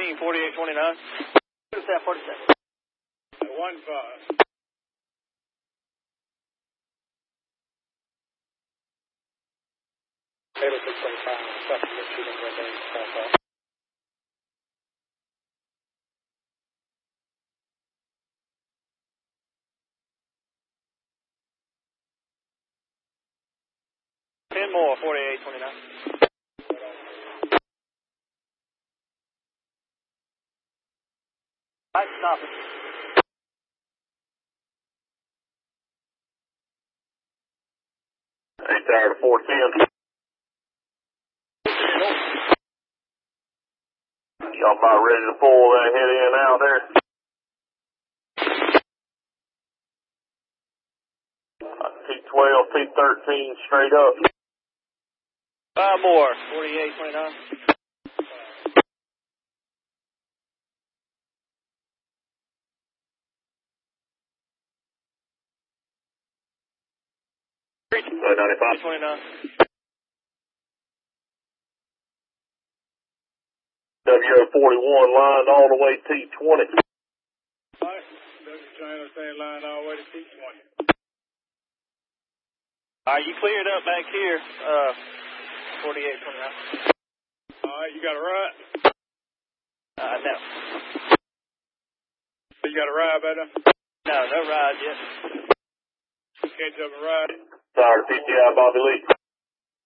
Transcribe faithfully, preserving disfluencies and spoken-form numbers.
fourteen, forty-eight twenty-nine. forty-seven, forty-seven. One five. Taylor six twenty-five. Suspect shooting right there. Ten more, forty-eight twenty-nine. Right, stop it. Hey, tired of four ten. Y'all about ready to pull that head in out there? T twelve, T thirteen straight up. Five more, forty-eight twenty-nine. ninety-five. twenty-nine. W O forty-one lined all the way T twenty. Alright, W China saying line all the way to T twenty. Alright, you cleared up back here, uh, forty-eight twenty-nine. Alright, you got a ride? Uh, no. You got a ride, better? No, no ride yet. Can't jump a ride. Tired of P T I, Bobby Lee.